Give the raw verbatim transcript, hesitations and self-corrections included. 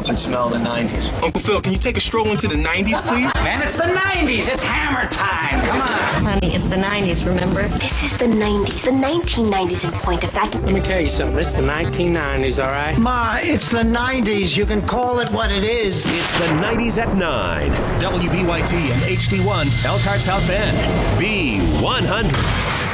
up and smell the nineties. Uncle Phil, can you take a stroll into the nineties, please? Man, it's the nineties. It's hammer time. Come on. Honey, it's the nineties, remember? This is the nineties, the nineteen nineties in point of fact. Let me tell you something. It's the nineteen nineties, all right? Ma, it's the nineties. You can call it what it is. It's the nineties at nine. W B Y T and H D one, Elkhart South Bend. B one hundred.